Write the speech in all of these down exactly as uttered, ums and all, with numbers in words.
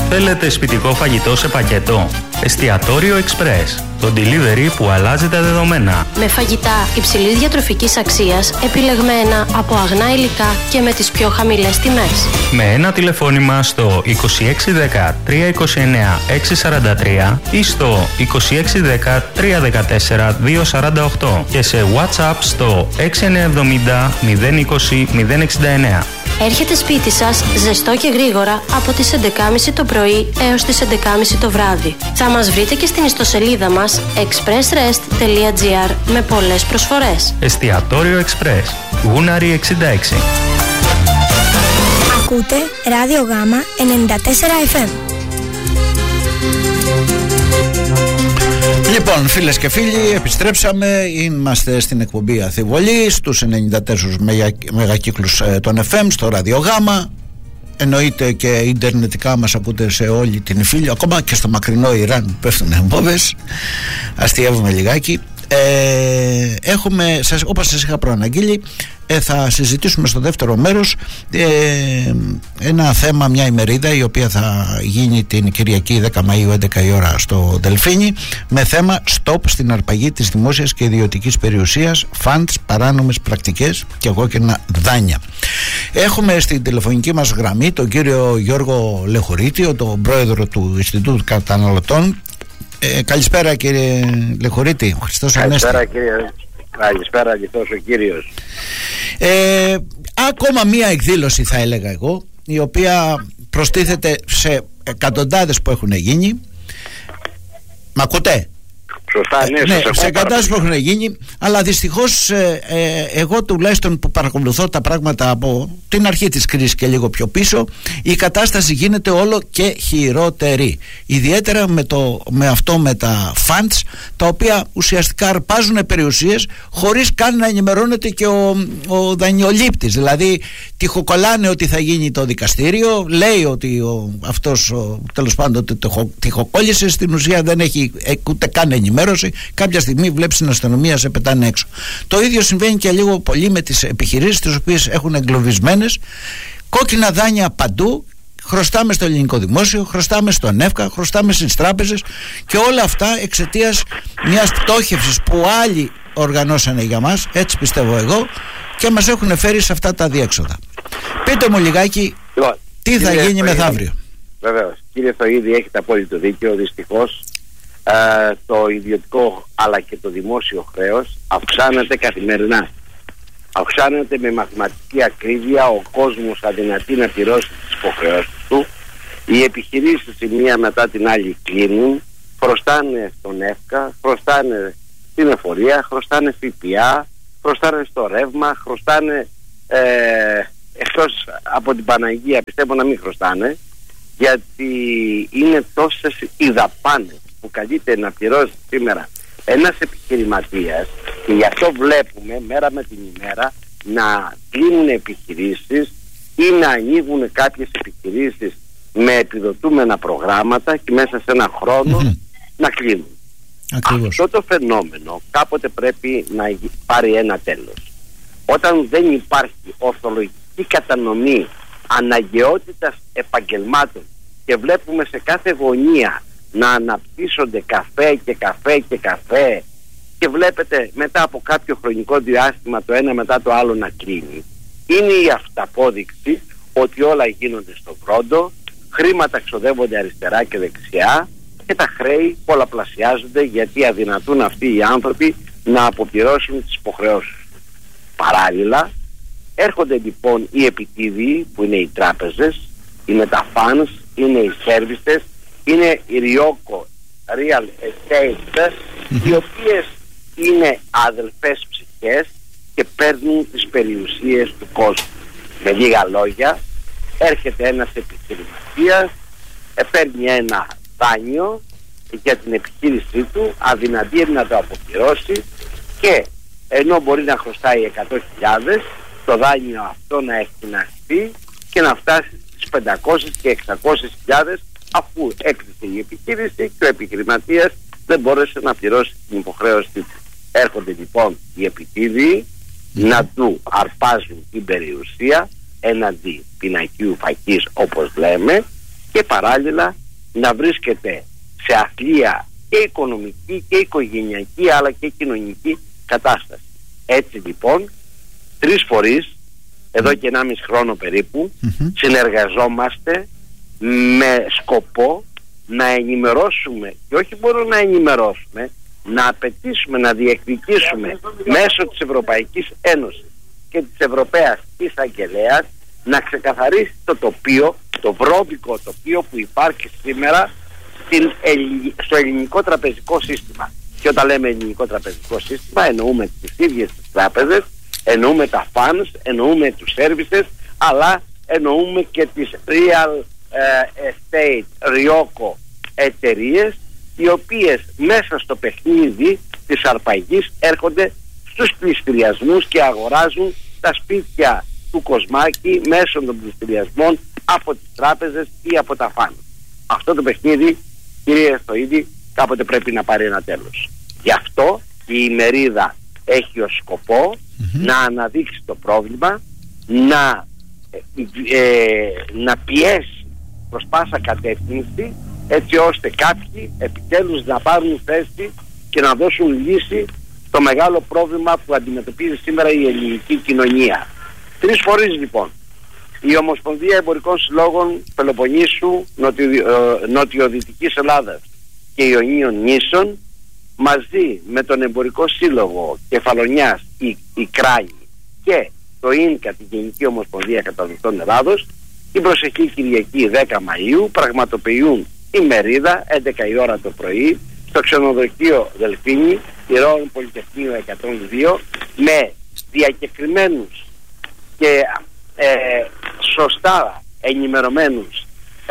Θέλετε σπιτικό φαγητό σε πακέτο? Εστιατόριο Express. Το delivery που αλλάζει τα δεδομένα. Με φαγητά υψηλής διατροφικής αξίας, επιλεγμένα από αγνά υλικά και με τις πιο χαμηλές τιμές. Με ένα τηλεφώνημα στο είκοσι έξι δέκα τριακόσια είκοσι εννέα εξακόσια σαράντα τρία ή στο είκοσι έξι δέκα τριακόσια δεκατέσσερα διακόσια σαράντα οκτώ και σε WhatsApp στο έξι εννιά εβδομήντα μηδέν είκοσι μηδέν εξήντα εννέα. Έρχεται σπίτι σας ζεστό και γρήγορα από τις έντεκα και μισή το πρωί έως τις έντεκα και μισή το βράδυ. Θα μας βρείτε και στην ιστοσελίδα μας expressrest τελεία gr με πολλές προσφορές. Εστιατόριο Express, Γούναρη εξήντα έξι. Ακούτε Ράδιο Γάμα ενενήντα τέσσερα εφ εμ. Λοιπόν, φίλες και φίλοι, επιστρέψαμε. Είμαστε στην εκπομπή Αθιβολή, στους ενενήντα τέσσερα μεγακύκλους των εφ εμ, στο Ράδιο Γάμα. Εννοείται και ιντερνετικά μας ακούτε σε όλη την Ιφίλιο, ακόμα και στο μακρινό Ιράν που πέφτουν εμπόδες. Αστιεύουμε λιγάκι. Ε, έχουμε, σας, όπως σας είχα προαναγγείλει, ε, θα συζητήσουμε στο δεύτερο μέρος ε, ένα θέμα, μια ημερίδα η οποία θα γίνει την Κυριακή δέκα Μαΐου έντεκα η ώρα στο Δελφίνι, με θέμα «Stop στην αρπαγή της δημόσιας και ιδιωτικής περιουσίας, funds, παράνομες πρακτικές και κόκκινα δάνεια». Έχουμε στην τηλεφωνική μας γραμμή τον κύριο Γιώργο Λεχωρίτη, τον πρόεδρο του Ινστιτούτου Καταναλωτών. Ε, καλησπέρα κύριε Λεχωρίτη. Χριστός Ανέστη. Καλησπέρα κύριε. Καλησπέρα Αληθώς ο κύριος. Ε, ακόμα μία εκδήλωση θα έλεγα εγώ, η οποία προστίθεται σε εκατοντάδες που έχουν γίνει. Μ' ακούτε? Σωστά, ναι, ναι, σε κατάσταση που έχουν γίνει, αλλά δυστυχώς ε, ε, εγώ τουλάχιστον που παρακολουθώ τα πράγματα από την αρχή της κρίσης και λίγο πιο πίσω, η κατάσταση γίνεται όλο και χειρότερη, ιδιαίτερα με, το, με αυτό με τα funds, τα οποία ουσιαστικά αρπάζουν περιουσίες χωρίς καν να ενημερώνεται και ο, ο δανειολήπτης. Δηλαδή τυχοκολλάνε ότι θα γίνει το δικαστήριο, λέει ότι ο, αυτός ο, τέλος πάντων το τυχοκόλλησε, στην ουσία δεν έχει ούτε καν ενημέρωση. Κάποια στιγμή βλέπεις την αστυνομία σε πετάνε έξω. Το ίδιο συμβαίνει και λίγο πολύ με τις επιχειρήσεις, τις οποίες έχουν εγκλωβισμένες, κόκκινα δάνεια παντού. Χρωστάμε στο ελληνικό δημόσιο, χρωστάμε στον ΕΦΚΑ, χρωστάμε στις τράπεζες, και όλα αυτά εξαιτίας μιας πτώχευσης που άλλοι οργανώσανε για μας, έτσι πιστεύω εγώ, και μας έχουν φέρει σε αυτά τα διέξοδα. Πείτε μου λιγάκι λοιπόν, τι θα γίνει μεθαύριο. Βεβαίως, κύριε Θοίδη, έχετε απόλυτο δίκιο. Δυστυχώς Uh, το ιδιωτικό αλλά και το δημόσιο χρέος αυξάνεται καθημερινά. Αυξάνεται με μαθηματική ακρίβεια, ο κόσμος αδυνατεί να πληρώσει τις υποχρεώσεις του, οι επιχειρήσεις η μία μετά την άλλη κλείνουν, χρωστάνε στον ΕΦΚΑ, χρωστάνε στην εφορία, χρωστάνε ΦΠΑ, χρωστάνε στο ρεύμα, χρωστάνε ε, εκτός από την Παναγία, πιστεύω να μην χρωστάνε, γιατί είναι τόσες οι δαπάνες που καλείται να πληρώσει σήμερα ένας επιχειρηματίας, και γι' αυτό βλέπουμε μέρα με την ημέρα να κλείνουν επιχειρήσεις ή να ανοίγουν κάποιες επιχειρήσεις με επιδοτούμενα προγράμματα και μέσα σε ένα χρόνο mm-hmm. να κλείνουν. Ακριβώς. Αυτό το φαινόμενο κάποτε πρέπει να πάρει ένα τέλος. Όταν δεν υπάρχει ορθολογική κατανομή αναγκαιότητας επαγγελμάτων και βλέπουμε σε κάθε γωνία να αναπτύσσονται καφέ και καφέ και καφέ, και βλέπετε μετά από κάποιο χρονικό διάστημα το ένα μετά το άλλο να κλείνει, είναι η αυταπόδειξη ότι όλα γίνονται στον πρώτο, χρήματα ξοδεύονται αριστερά και δεξιά και τα χρέη πολλαπλασιάζονται, γιατί αδυνατούν αυτοί οι άνθρωποι να αποπληρώσουν τις υποχρεώσεις. Παράλληλα έρχονται λοιπόν οι επιτίδιοι που είναι οι τράπεζες, είναι τα funds, είναι οι services, είναι η Ryoko Real Estate, οι οποίες είναι αδελφές ψυχές και παίρνουν τις περιουσίες του κόσμου. Με λίγα λόγια, έρχεται ένας επιχειρηματίας, παίρνει ένα δάνειο για την επιχείρησή του, αδυνατεί να το αποπληρώσει, και ενώ μπορεί να χρωστάει εκατό χιλιάδες, το δάνειο αυτό να εκτιναχθεί και να φτάσει στις πεντακόσιες και εξακόσιες χιλιάδες, αφού έκλεισε η επιχείρηση και ο επιχειρηματίας δεν μπόρεσε να πληρώσει την υποχρέωση του. Έρχονται λοιπόν οι επιτίδιοι να του αρπάζουν την περιουσία έναντι πινακίου φακής, όπως λέμε, και παράλληλα να βρίσκεται σε αθλία και οικονομική και οικογενειακή αλλά και κοινωνική κατάσταση. Έτσι λοιπόν τρεις φορείς εδώ και ενάμιση χρόνο περίπου mm-hmm. συνεργαζόμαστε με σκοπό να ενημερώσουμε, και όχι μόνο να ενημερώσουμε, να απαιτήσουμε, να διεκδικήσουμε μέσω της Ευρωπαϊκής Ένωσης και της Ευρωπαίας Εισαγγελέας να ξεκαθαρίσει το τοπίο, το βρώμικο τοπίο που υπάρχει σήμερα στην, στο ελληνικό τραπεζικό σύστημα. Και όταν λέμε ελληνικό τραπεζικό σύστημα εννοούμε τις ίδιες τις τράπεζες, εννοούμε τα funds, εννοούμε τους services, αλλά εννοούμε και τις real uh, estate, ριόκο εταιρείες, οι οποίες μέσα στο παιχνίδι της αρπαγής έρχονται στους πληστηριασμούς και αγοράζουν τα σπίτια του Κοσμάκη μέσω των πληστηριασμών από τις τράπεζες ή από τα funds. Αυτό το παιχνίδι, κύριε Στοίδη, κάποτε πρέπει να πάρει ένα τέλος. Γι' αυτό η ημερίδα έχει ως σκοπό mm-hmm. να αναδείξει το πρόβλημα, να, ε, να πιέσει προς πάσα κατεύθυνση, έτσι ώστε κάποιοι επιτέλους να πάρουν θέση και να δώσουν λύση στο μεγάλο πρόβλημα που αντιμετωπίζει σήμερα η ελληνική κοινωνία. Τρεις φορείς λοιπόν η Ομοσπονδία Εμπορικών Συλλόγων Πελοποννήσου, Νοτιο, ε, Νοτιοδυτικής Ελλάδας και Ιωνίων Νήσων μαζί με τον Εμπορικό Σύλλογο Κεφαλονιάς η, η Κράγη και το ΙΝΚΑ, την Γενική Ομοσπονδία Καταναλωτών Ελλάδος, την προσεχή Κυριακή δέκα Μαΐου πραγματοποιούν ημερίδα έντεκα η ώρα το πρωί στο ξενοδοχείο Δελφίνη, Ηρώων Πολυτεχνείου εκατόν δύο, με διακεκριμένους και ε, σωστά ενημερωμένους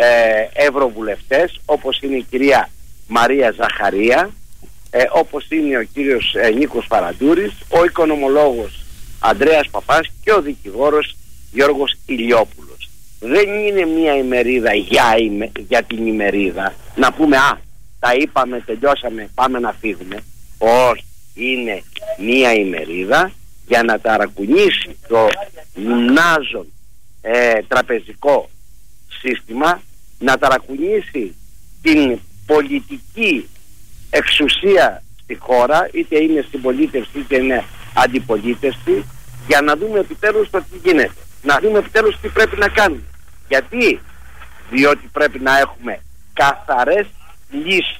ε, ευρωβουλευτές, όπως είναι η κυρία Μαρία Ζαχαρία, ε, όπως είναι ο κύριος ε, Νίκος Παραντούρης, ο οικονομολόγος Ανδρέας Παπάς και ο δικηγόρος Γιώργος Ηλιόπουλος. Δεν είναι μια ημερίδα για, ημε, για την ημερίδα να πούμε α, τα είπαμε, τελειώσαμε, πάμε να φύγουμε. Όχι, είναι μια ημερίδα για να ταρακουνήσει το μουνάζον ε, τραπεζικό σύστημα, να ταρακουνήσει την πολιτική εξουσία στη χώρα, είτε είναι συμπολίτευση είτε είναι αντιπολίτευση, για να δούμε επιτέλους το τι γίνεται, να δούμε επιτέλους τι πρέπει να κάνουμε. Γιατί? Διότι πρέπει να έχουμε καθαρές λύσεις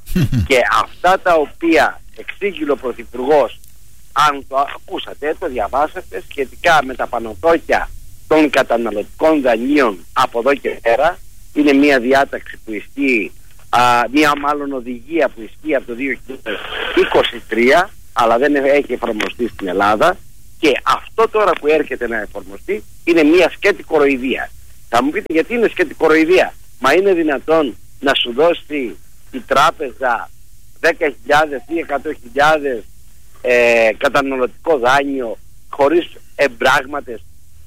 και αυτά τα οποία εξήγηλε ο Πρωθυπουργός, αν το ακούσατε, το διαβάσατε, σχετικά με τα πανωτόκια των καταναλωτικών δανείων από εδώ και πέρα, είναι μια διάταξη που ισχύει, α, μια μάλλον οδηγία που ισχύει από το δύο χιλιάδες είκοσι τρία, αλλά δεν έχει εφαρμοστεί στην Ελλάδα, και αυτό τώρα που έρχεται να εφαρμοστεί είναι μια σκέτη κοροϊδία. Θα μου πείτε γιατί είναι σκέτη κοροϊδία? Μα είναι δυνατόν να σου δώσει η τράπεζα δέκα χιλιάδες ή εκατό χιλιάδες ε, καταναλωτικό δάνειο χωρίς εμπράγματες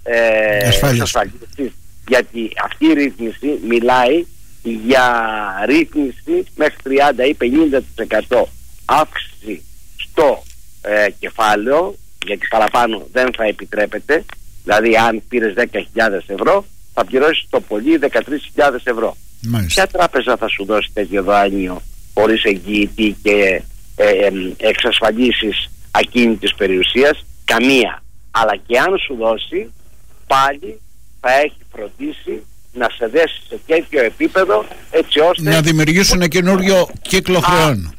ε, ασφαλίσεις? Γιατί αυτή η ρύθμιση μιλάει για ρύθμιση μέχρι τριάντα ή πενήντα τοις εκατό αύξηση στο ε, κεφάλαιο, γιατί παραπάνω δεν θα επιτρέπεται. Δηλαδή αν πήρες δέκα χιλιάδες ευρώ θα πληρώσεις το πολύ δεκατρείς χιλιάδες ευρώ. Μάλιστα. Ποια τράπεζα θα σου δώσει τέτοιο δάνειο χωρίς εγγυητή και ε, ε, εξασφαλίσεις ακίνητης περιουσίας? Καμία. Αλλά και αν σου δώσει, πάλι θα έχει φροντίσει να σε δέσει σε τέτοιο επίπεδο, έτσι ώστε να δημιουργήσουν καινούριο κύκλο χρεών.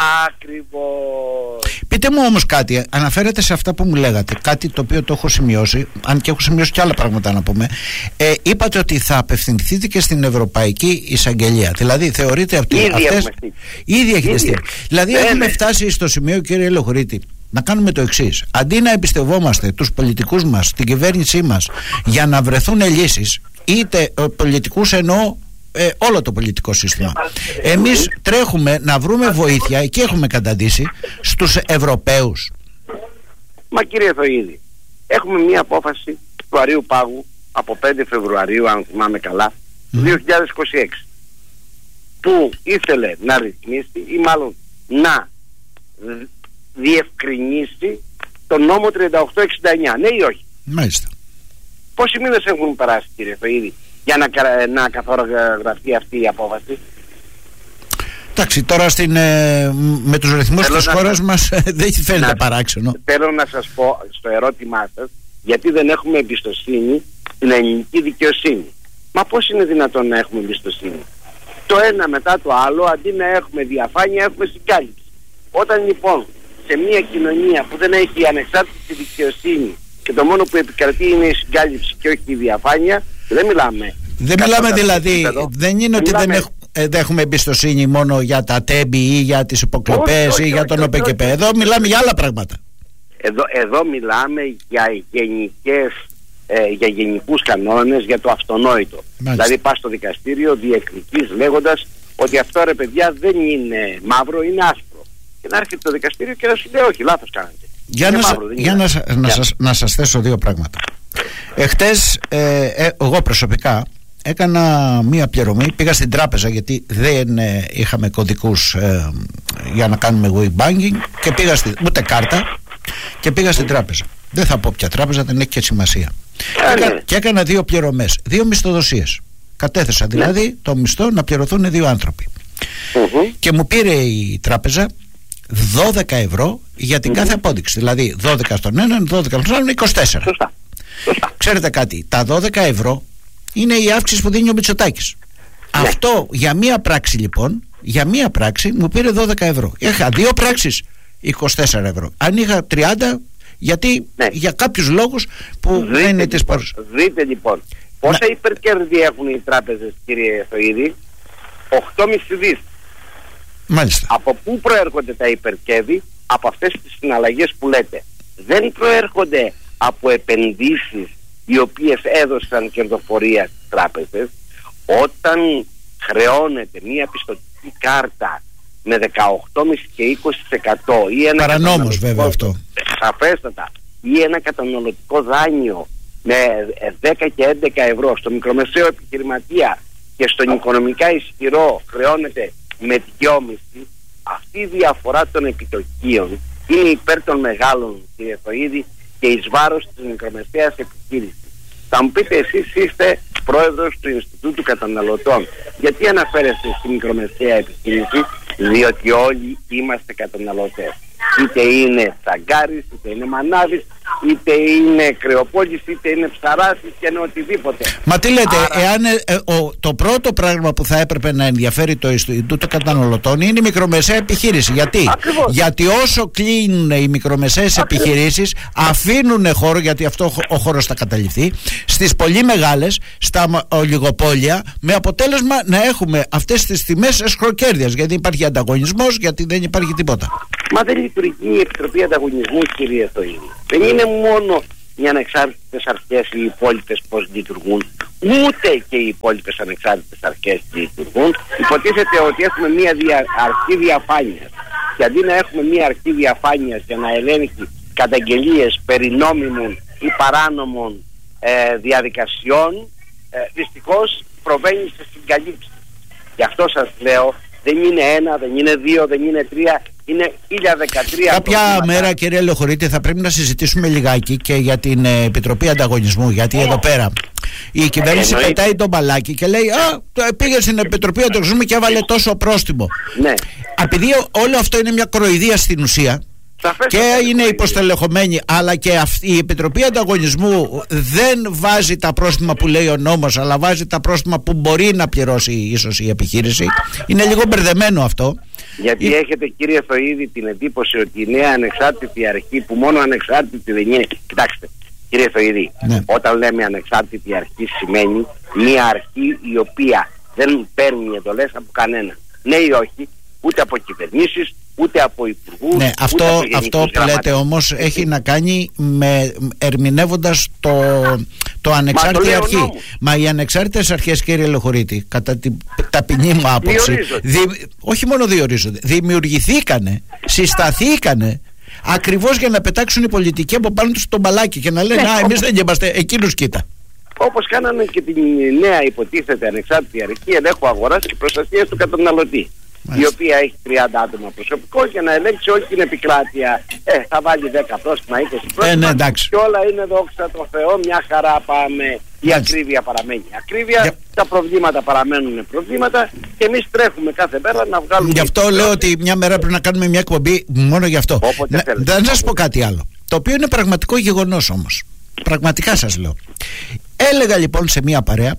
Ακριβώς. Πείτε μου όμως κάτι, αναφέρετε σε αυτά που μου λέγατε, κάτι το οποίο το έχω σημειώσει, αν και έχω σημειώσει και άλλα πράγματα να πούμε. Ε, είπατε ότι θα απευθυνθείτε και στην Ευρωπαϊκή Εισαγγελία. Δηλαδή θεωρείτε ότι ήδη αυτές... Ήδη έχετε στείλει. Δηλαδή ναι, έχουμε ναι. φτάσει στο σημείο, κύριε Λοχωρίτη, να κάνουμε το εξής. Αντί να εμπιστευόμαστε τους πολιτικούς μας, την κυβέρνησή μας, για να βρεθούν λύσεις, είτε πολιτικούς εννοώ Ε, όλο το πολιτικό σύστημα, εμείς τρέχουμε να βρούμε βοήθεια, εκεί έχουμε καταντήσει, στους Ευρωπαίους. Μα κύριε Θοίδη, έχουμε μια απόφαση του Αρείου Πάγου από πέντε Φεβρουαρίου, αν θυμάμαι καλά, του δύο χιλιάδες είκοσι έξι, που ήθελε να ρυθμίσει ή μάλλον να διευκρινίσει τον νόμο τριάντα οκτώ εξήντα εννιά. Ναι ή όχι? Μάλιστα. Πόσοι μήνες έχουν περάσει, κύριε Θοίδη, για να, να καθορογραφεί αυτή η απόφαση. Εντάξει, τώρα στην, ε, με τους ρυθμούς της χώρας μας δεν φαίνεται να, παράξενο. Θέλω να σας πω στο ερώτημά σας, γιατί δεν έχουμε εμπιστοσύνη στην ελληνική δικαιοσύνη. Μα πώς είναι δυνατόν να έχουμε εμπιστοσύνη? Το ένα μετά το άλλο, αντί να έχουμε διαφάνεια, έχουμε συγκάλυψη. Όταν λοιπόν σε μια κοινωνία που δεν έχει ανεξάρτητη δικαιοσύνη και το μόνο που επικρατεί είναι η συγκάλυψη και όχι η διαφάνεια, δεν μιλάμε. Δεν μιλάμε δηλαδή, δεν είναι ότι δεν έχουμε, ε, δεν έχουμε εμπιστοσύνη μόνο για τα τέμπη ή για τις υποκλοπές ή για τον ΟΠΕΚΕΠ. Εδώ μιλάμε για άλλα πράγματα. Εδώ, εδώ μιλάμε για γενικές, ε, για γενικούς κανόνες, για το αυτονόητο. Μάλιστα. Δηλαδή πας στο δικαστήριο διεκδικείς λέγοντας ότι αυτό ρε παιδιά δεν είναι μαύρο, είναι άσπρο. Και να έρχεται το δικαστήριο και να σου λέει όχι, λάθος κάνετε. Για, να, μαύρο, για να, να, σας, να σας θέσω δύο πράγματα. Εχθές ε, ε, εγώ προσωπικά έκανα μία πληρωμή, πήγα στην τράπεζα γιατί δεν ε, είχαμε κωδικούς ε, για να κάνουμε web banking και πήγα στη, ούτε κάρτα και πήγα στην τράπεζα. Δεν θα πω ποια τράπεζα, δεν έχει και σημασία. Ε, Έκα, ναι. Και έκανα δύο πληρωμές, δύο μισθοδοσίες. Κατέθεσα δηλαδή ναι. το μισθό να πληρωθούν δύο άνθρωποι. Uh-huh. Και μου πήρε η τράπεζα δώδεκα ευρώ για την uh-huh. κάθε απόδειξη. Δηλαδή δώδεκα στον έναν, δώδεκα στον άλλον, είκοσι τέσσερα. Σωστά. Σωστά. Ξέρετε κάτι, τα δώδεκα ευρώ είναι η αύξηση που δίνει ο Μητσοτάκης. Ναι. Αυτό για μία πράξη λοιπόν, για μία πράξη μου πήρε δώδεκα ευρώ. Είχα δύο πράξεις, είκοσι τέσσερα ευρώ. Αν είχα τριάντα, γιατί ναι. για κάποιους λόγους που δείτε, δεν είναι της παρουσίας. Δείτε λοιπόν, πόσα να... υπερκέρδη έχουν οι τράπεζες, κύριε Θοίδη? οκτώ κόμμα πέντε δις. Μάλιστα. Από πού προέρχονται τα υπερκέρδη? Από αυτές τις συναλλαγές που λέτε. Δεν προέρχονται από επενδύσεις οι οποίες έδωσαν κερδοφορία στις τράπεζες. Όταν χρεώνεται μία πιστωτική κάρτα με δεκαοκτώ κόμμα πέντε και είκοσι τοις εκατό ή ένα παρανόμως βέβαια αυτό, σαφέστατα, ή ένα καταναλωτικό δάνειο με δέκα και έντεκα ευρώ στο μικρομεσαίο επιχειρηματία και στον οικονομικά ισχυρό χρεώνεται με δυόμισι, αυτή η διαφορά των επιτοκίων είναι υπέρ των μεγάλων, κύριε Θοίδη, και εις βάρος της μικρομεσαίας επιχείρησης. Θα μου πείτε, εσείς είστε πρόεδρος του Ινστιτούτου Καταναλωτών, γιατί αναφέρεστε στη μικρομεσαία επιχείρηση? Διότι όλοι είμαστε καταναλωτές. Είτε είναι Τσαγκάρης, είτε είναι Μανάβης, είτε είναι Κρεοπόλης, είτε είναι Ψαράς, είτε είναι οτιδήποτε. Μα τι λέτε, Άρα... εάν ε, ε, ο, το πρώτο πράγμα που θα έπρεπε να ενδιαφέρει το Ινστιτούτο Καταναλωτών είναι η μικρομεσαία επιχείρηση. Γιατί? Ακριβώς. Γιατί όσο κλείνουν οι μικρομεσαίες επιχειρήσεις, αφήνουν χώρο, γιατί αυτό ο χώρος θα καταληφθεί, στις πολύ μεγάλες, στα ολιγοπόλια, με αποτέλεσμα να έχουμε αυτές τις τιμές εσχροκέρδειας. Γιατί υπάρχει ανταγωνισμός, γιατί δεν υπάρχει τίποτα. Μα δεν λειτουργεί η Επιτροπή Ανταγωνισμού, κύριε Θοίδη. Δεν είναι μόνο οι ανεξάρτητες αρχές οι υπόλοιπες πώς λειτουργούν, ούτε και οι υπόλοιπες ανεξάρτητες αρχές λειτουργούν. Υποτίθεται ότι έχουμε μια δια, αρχή διαφάνειας. Και αντί να έχουμε μια αρχή διαφάνειας για να ελέγχει καταγγελίες περί νόμιμων ή παράνομων ε, διαδικασιών, ε, δυστυχώς προβαίνει σε συγκαλύψεις. Γι' αυτό σας λέω, δεν είναι ένα, δεν είναι δύο, δεν είναι τρία, είναι χίλια δεκατρία. Κάποια προβλήματα. μέρα, κύριε Λεωχωρίτη, θα πρέπει να συζητήσουμε λιγάκι και για την ε, Επιτροπή Ανταγωνισμού. Γιατί εδώ πέρα η κυβέρνηση ε, πετάει τον μπαλάκι και λέει «Α, πήγε στην Επιτροπή Ανταγωνισμού και έβαλε τόσο πρόστιμο». Ναι. Επειδή όλο αυτό είναι μια κοροϊδία στην ουσία, και είναι υποστελεχωμένη, αλλά και αυτή η Επιτροπή Ανταγωνισμού δεν βάζει τα πρόστιμα που λέει ο νόμος, αλλά βάζει τα πρόστιμα που μπορεί να πληρώσει ίσως η επιχείρηση. Είναι λίγο μπερδεμένο αυτό. Γιατί η... έχετε, κύριε Θοίδη, την εντύπωση ότι η νέα ανεξάρτητη αρχή, που μόνο ανεξάρτητη δεν είναι. Κοιτάξτε, κύριε Θοίδη, ναι. Όταν λέμε ανεξάρτητη αρχή, σημαίνει μια αρχή η οποία δεν παίρνει εντολές από κανένα. Ναι ή όχι, ούτε από κυβερνήσεις, ούτε από υπουργούς. Ναι, αυτό, αυτό που λέτε όμως έχει να κάνει με ερμηνεύοντας το, το ανεξάρτητη Μα αρχή. Νόμου. Μα οι ανεξάρτητες αρχές, κύριε Λεωχωρίτη, κατά την ταπεινή μου άποψη, δι, όχι μόνο διορίζονται, δημιουργηθήκανε, συσταθήκανε ακριβώς για να πετάξουν οι πολιτικοί από πάνω τους τον μπαλάκι και να λένε ναι, «Α, εμείς δεν είμαστε, εκείνους κοίτα». Όπως κάνανε και την νέα υποτίθεται ανεξάρτητη αρχή ελέγχου αγοράς και προστασίας του καταναλωτή. Μάλιστα. Η οποία έχει τριάντα άτομα προσωπικό και να ελέγξει όχι την επικράτεια. Ε, θα βάλει δέκα πρόστιμα, είκοσι πρόστιμα. Ε, ναι, εντάξει. Και όλα είναι, δόξα τω Θεώ, μια χαρά πάμε. Η ακρίβεια παραμένει ακρίβεια, για... τα προβλήματα παραμένουν προβλήματα και εμείς τρέχουμε κάθε μέρα να βγάλουμε. Γι' αυτό λέω ότι μια μέρα πρέπει να κάνουμε μια εκπομπή μόνο γι' αυτό. Να, δεν σας πω κάτι άλλο, το οποίο είναι πραγματικό γεγονός όμως. Πραγματικά σας λέω. Έλεγα λοιπόν σε μια παρέα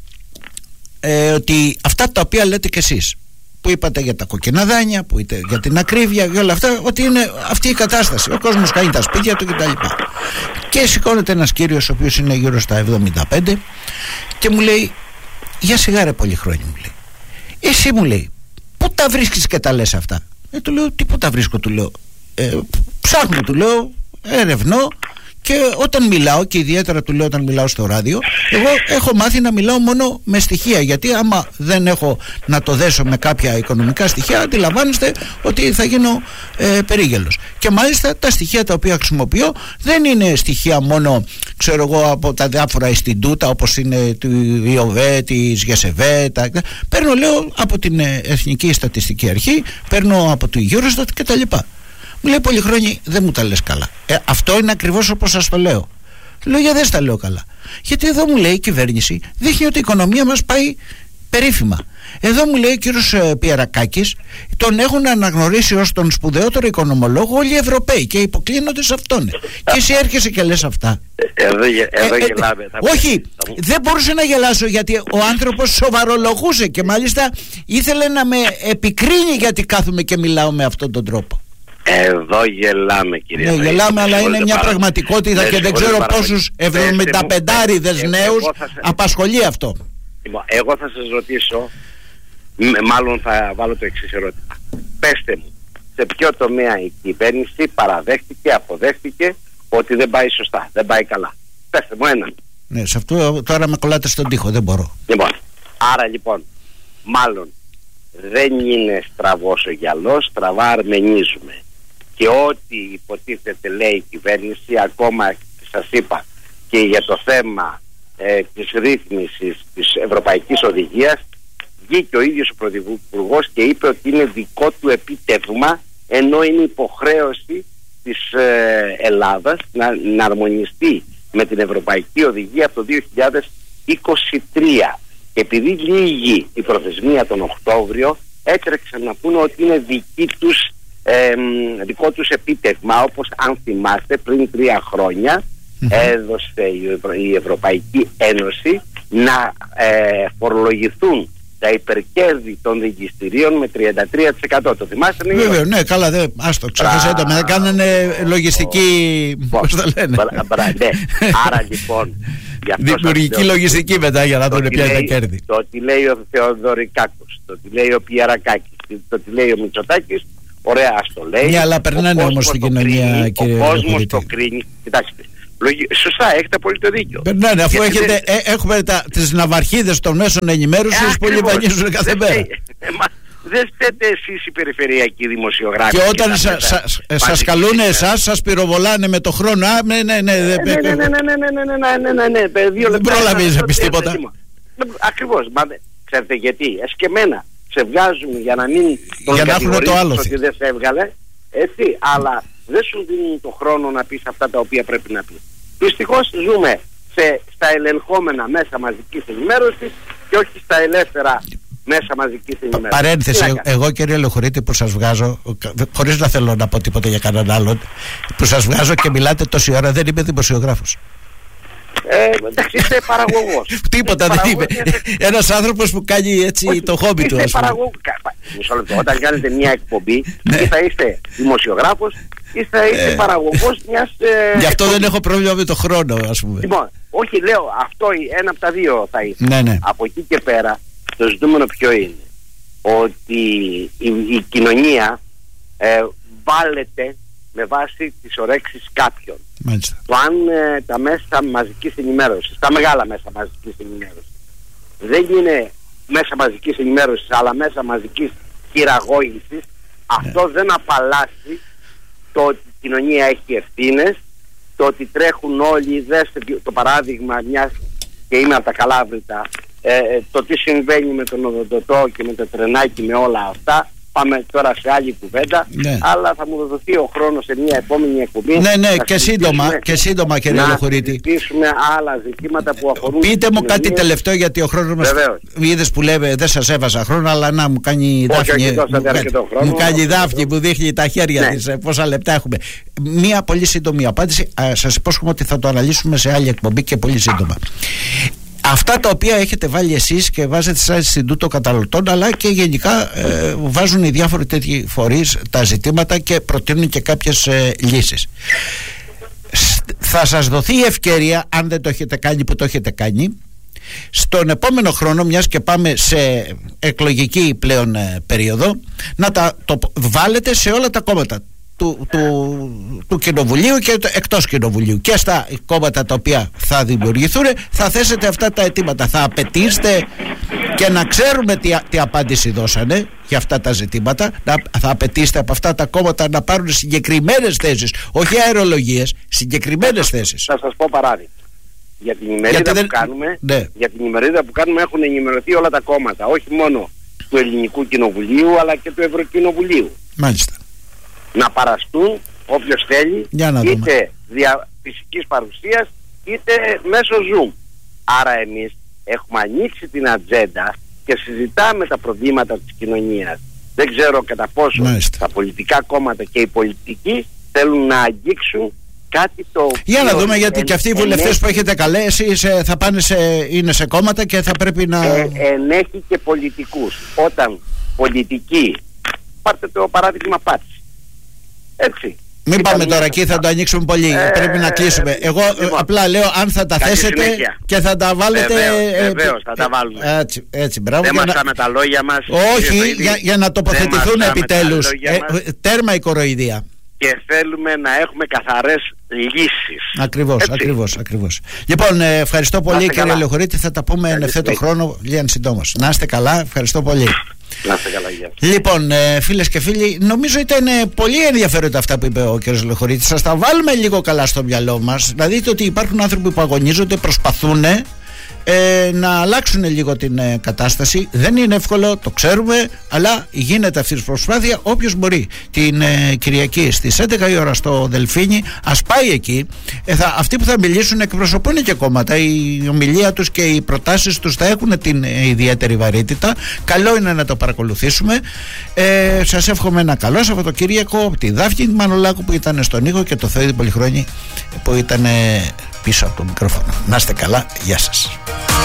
ε, ότι αυτά τα οποία λέτε κι εσείς, που είπατε για τα κόκκινα δάνεια, που είπατε για την ακρίβεια, για όλα αυτά, ότι είναι αυτή η κατάσταση. Ο κόσμος κάνει τα σπίτια του κτλ. Και σηκώνεται ένας κύριος, ο οποίος είναι γύρω στα εβδομήντα πέντε, και μου λέει: για σιγάρε Πολυχρόνη, μου λέει. Εσύ, μου λέει, πού τα βρίσκεις και τα λες αυτά? Ε, του λέω: τι πού τα βρίσκω, του λέω. Ε, ψάχνω, του λέω, ερευνώ. Και όταν μιλάω, και ιδιαίτερα του λέω όταν μιλάω στο ράδιο, εγώ έχω μάθει να μιλάω μόνο με στοιχεία. Γιατί άμα δεν έχω να το δέσω με κάποια οικονομικά στοιχεία, αντιλαμβάνεστε ότι θα γίνω ε, περίγελος. Και μάλιστα τα στοιχεία τα οποία χρησιμοποιώ δεν είναι στοιχεία μόνο, ξέρω εγώ, από τα διάφορα Ινστιτούτα, όπως είναι του ΙΟΒΕ, της ΓΕΣΕΒΕ. Τα... Παίρνω, λέω, από την Εθνική Στατιστική Αρχή, παίρνω από το Eurostat κτλ. Μου λέει: Πολυχρόνη, δεν μου τα λες καλά. Ε, αυτό είναι ακριβώς όπως σας το λέω. Λέω: για δεν στα λέω καλά. Γιατί εδώ, μου λέει, η κυβέρνηση δείχνει ότι η οικονομία μας πάει περίφημα. Εδώ, μου λέει, ο κύριος ε, Πιερακάκης, τον έχουν αναγνωρίσει ως τον σπουδαιότερο οικονομολόγο όλοι οι Ευρωπαίοι και υποκλίνονται σε αυτόν. Και εσύ έρχεσαι και λες αυτά. Εδώ, εδώ ε, ε, γελάμε. Ε, όχι, δεν μπορούσε να γελάσω, γιατί ο άνθρωπος σοβαρολογούσε και μάλιστα ήθελε να με επικρίνει γιατί κάθομαι και μιλάω με αυτόν τον τρόπο. Εδώ γελάμε, κύριε. Ναι, γελάμε, αλλά είναι μια παρα... πραγματικότητα, ναι, και δεν ξέρω πόσους εβδομήντα πεντάριδες νέους σε... απασχολεί αυτό. Λοιπόν, εγώ θα σας ρωτήσω, μάλλον θα βάλω το εξής ερώτημα. Πέστε μου, σε ποιο τομέα η κυβέρνηση παραδέχτηκε, αποδέχτηκε ότι δεν πάει σωστά, δεν πάει καλά? Πέστε μου έναν. Ναι, σε αυτό τώρα με κολλάτε στον τοίχο, δεν μπορώ. Λοιπόν, άρα λοιπόν, μάλλον δεν είναι στραβός ο γυαλός, στραβά αρμενίζουμε. Και ό,τι υποτίθεται λέει η κυβέρνηση, ακόμα σας είπα και για το θέμα ε, της ρύθμισης της Ευρωπαϊκής Οδηγίας, βγήκε ο ίδιος ο Πρωθυπουργός και είπε ότι είναι δικό του επίτευγμα, ενώ είναι υποχρέωση της ε, Ελλάδας να, να αρμονιστεί με την Ευρωπαϊκή Οδηγία από το δύο χιλιάδες είκοσι τρία. Και επειδή λύγει η προθεσμία τον Οκτώβριο, έτρεξαν να πούνε ότι είναι δική τους, ε, δικό τους επίτευγμα, όπως αν θυμάστε πριν τρία χρόνια mm-hmm. έδωσε η, Ευρω... η Ευρωπαϊκή Ένωση να ε, φορολογηθούν τα υπερκέρδη των δικαστηρίων με τριάντα τρία τοις εκατό. Το θυμάστε? Ναι, βέβαια, ναι, καλά, δεν, άστο, ξέχασέ το, με κάνανε λογιστική, πώς το λένε. Ναι. Άρα λοιπόν, δημιουργική λογιστική μετά για να δουν ποια είναι τα κέρδη. Το ότι λέει ο Θεοδωρικάκος, το ότι λέει ο Πιερακάκης, το ότι λέει ο Μητσοτάκης, ωραία, ας το λέει. Ναι, αλλά περνάνε όμως στην κοινωνία, κύριε. Ο κόσμος το κρίνει. Κοιτάξτε, σωστά, έχετε πολύ το δίκιο. Περνάνε, αφού έχετε, δεν... ε, έχουμε τα, τις ναυαρχίδες των μέσων ενημέρωσης που λιβανίζουν κάθε μέρα. Δεν φταίτε εσείς οι περιφερειακοί δημοσιογράφοι. Και όταν σα, σα, σας καλούν εσάς, σας πυροβολάνε με το χρόνο. Α, ναι, ναι, ναι. Ναι, ναι, ναι, ναι, ναι, ναι, ναι, ναι, δεν πρόλαβες να πεις τίποτα. Ακριβώς. Ξέρετε γιατί? Εσκεμμένα σε βγάζουν για να μην τον κατηγορήσουν ότι δεν σε έβγαλε. Έτσι, αλλά δεν σου δίνουν το χρόνο να πεις αυτά τα οποία πρέπει να πεις. Δυστυχώς ζούμε σε, στα ελεγχόμενα μέσα μαζικής ενημέρωσης και όχι στα ελεύθερα μέσα μαζικής ενημέρωσης. Παρένθεση, εγώ, κύριε Λοχωρίτη, που σας βγάζω, χωρίς να θέλω να πω τίποτα για κανέναν άλλον, που σας βγάζω και μιλάτε τόση ώρα, δεν είμαι δημοσιογράφος. Ε, εντάξει, είστε παραγωγός. Τίποτα δεν είμαι. Ένας άνθρωπος που κάνει έτσι το χόμπι του. Είστε παραγωγός. Μισό λεπτό. Όταν κάνετε μια εκπομπή, ή θα είστε δημοσιογράφος ή θα είστε παραγωγός μιας. Γι' αυτό δεν έχω πρόβλημα με το χρόνο, ας πούμε. Λοιπόν, όχι, λέω, αυτό ένα από τα δύο θα ήθελα. Ναι, ναι. Από εκεί και πέρα, το ζητούμενο ποιο είναι? Ότι η, η κοινωνία ε, βάλεται με βάση τις ορέξεις κάποιων. Μάλιστα. Το αν ε, τα μέσα μαζικής ενημέρωσης, τα μεγάλα μέσα μαζικής ενημέρωσης, δεν είναι μέσα μαζικής ενημέρωσης αλλά μέσα μαζικής χειραγώγησης, ναι. Αυτό δεν απαλλάσσει το ότι η κοινωνία έχει ευθύνες, το ότι τρέχουν όλοι. Δέστε το παράδειγμα μιας, και είμαι από τα Καλάβρητα, ε, το τι συμβαίνει με τον οδοντοτό και με το τρενάκι, με όλα αυτά. πάμε τώρα σε άλλη κουβέντα, ναι. αλλά θα μου δοθεί ο χρόνος σε μια επόμενη εκπομπή. Ναι, ναι, και σύντομα, και σύντομα κύριε Λοχωρίτη. Να συζητήσουμε άλλα ζητήματα που αφορούν. Πείτε μου κάτι τελευταίο, γιατί ο χρόνος μας. Είδες που λέμε, δεν σας έβαζα χρόνο, αλλά να μου κάνει Δάφνη. Μου κάνει Δάφνη που δείχνει τα χέρια ναι. της, πόσα λεπτά έχουμε. Μία πολύ σύντομη απάντηση. Σας υπόσχομαι ότι θα το αναλύσουμε σε άλλη εκπομπή και πολύ σύντομα. Αυτά τα οποία έχετε βάλει εσείς και βάζετε σαν Ινστιτούτο Καταναλωτών, αλλά και γενικά ε, βάζουν οι διάφοροι τέτοιοι φορείς τα ζητήματα και προτείνουν και κάποιες ε, λύσεις. Θα σας δοθεί η ευκαιρία, αν δεν το έχετε κάνει που το έχετε κάνει, στον επόμενο χρόνο, μιας και πάμε σε εκλογική πλέον ε, περίοδο, να τα το βάλετε σε όλα τα κόμματα Του, του, του κοινοβουλίου και εκτός κοινοβουλίου, και στα κόμματα τα οποία θα δημιουργηθούν θα θέσετε αυτά τα αιτήματα, θα απαιτήσετε, και να ξέρουμε τι, τι απάντηση δώσανε για αυτά τα ζητήματα, να, θα απαιτήσετε από αυτά τα κόμματα να πάρουν συγκεκριμένες θέσεις, όχι αερολογίες, συγκεκριμένες θέσεις. Θα σας πω παράδειγμα. Για την ημερίδα δεν... που κάνουμε, ναι. για την ημερίδα που κάνουμε έχουν ενημερωθεί όλα τα κόμματα, όχι μόνο του Ελληνικού Κοινοβουλίου αλλά και του Ευρωκοινοβουλίου. Μάλιστα. Να παραστούν όποιος θέλει, είτε δια φυσικής παρουσίας είτε μέσω Zoom. Άρα εμείς έχουμε ανοίξει την ατζέντα και συζητάμε τα προβλήματα της κοινωνίας. Δεν ξέρω κατά πόσο Μάλιστα. τα πολιτικά κόμματα και οι πολιτικοί θέλουν να αγγίξουν κάτι το... Για να δούμε, γιατί εν, και αυτοί οι βουλευτές ενέχει, που έχετε καλέσει σε, θα πάνε σε, είναι σε κόμματα και θα πρέπει να... Ε, ενέχει και πολιτικούς. Όταν πολιτικοί, πάρτε το παράδειγμα Πάτση. Έτσι. Μην Ήταν πάμε τώρα εκεί, θα το ανοίξουμε πολύ. Ε, πρέπει να κλείσουμε. Εγώ λοιπόν, απλά λέω αν θα τα θέσετε συνέχεια. Και θα τα βάλετε. Βεβαίως, βεβαίως θα τα βάλουμε. Έτσι, έτσι, μπράβο. Δεν μασάμε να... τα λόγια μας. Όχι, για, για να τοποθετηθούν επιτέλους. Ε, τέρμα η κοροϊδία. Και θέλουμε να έχουμε καθαρές λύσεις. Ακριβώς, ακριβώς, ακριβώς. Λοιπόν, ε, ευχαριστώ πολύ κύριε Λοχωρίτη. Θα τα πούμε εν ευθέτω χρόνο, λίγαν συντόμως. Να είστε καλά, ευχαριστώ πολύ. Να είστε καλά, γεια. Λοιπόν, ε, φίλες και φίλοι, νομίζω ήταν πολύ ενδιαφέροντα αυτά που είπε ο κ. Λοχωρίτης. Σας τα βάλουμε λίγο καλά στο μυαλό μας. Να δείτε ότι υπάρχουν άνθρωποι που αγωνίζονται, προσπαθούν ε, να αλλάξουν λίγο την ε, κατάσταση. Δεν είναι εύκολο, το ξέρουμε, αλλά γίνεται αυτή η προσπάθεια. Όποιος μπορεί την ε, Κυριακή στις έντεκα η ώρα στο Δελφίνι, ας πάει εκεί. Ε, θα, αυτοί που θα μιλήσουν εκπροσωπούν και κόμματα. Η ομιλία τους και οι προτάσεις τους θα έχουν την ε, ιδιαίτερη βαρύτητα. Καλό είναι να το παρακολουθήσουμε. Ε, σας εύχομαι ένα καλό Σαββατοκύριακο από τη Δάφνη Μανολάκου που ήταν στον ήχο και το Θεόδη Πολυχρόνη που ήταν ε, πίσω από το μικρόφωνο. Να είστε καλά, γεια σας.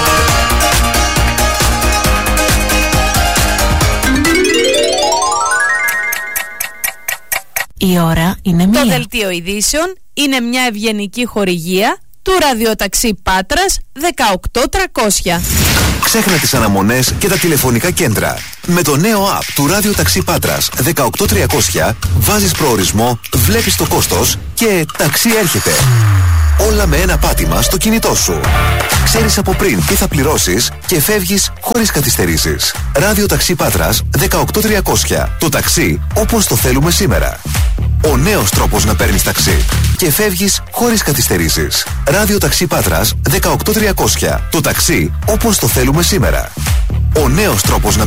Η ώρα είναι μία. Το δελτίο ειδήσεων είναι μια ευγενική χορηγία του ραδιοταξί Πάτρας δεκαοκτώ τριακόσια. Ξέχνα τις αναμονές και τα τηλεφωνικά κέντρα. Με το νέο app του ραδιοταξί Πάτρας δεκαοκτώ τριακόσια βάζεις προορισμό, βλέπεις το κόστος και ταξί έρχεται. Όλα με ένα πάτημα στο κινητό σου. Ξέρεις από πριν τι θα πληρώσεις και φεύγεις χωρίς καθυστερήσεις. Ραδιοταξί Πάτρας δεκαοκτώ τριακόσια. Το ταξί όπως το θέλουμε σήμερα. Ο νέος τρόπος να παίρνεις ταξί και φεύγεις χωρίς καθυστερήσεις. Ραδιοταξί Πάτρας δεκαοκτώ τριακόσια. Το ταξί όπως το θέλουμε σήμερα. Ο νέος τρόπος να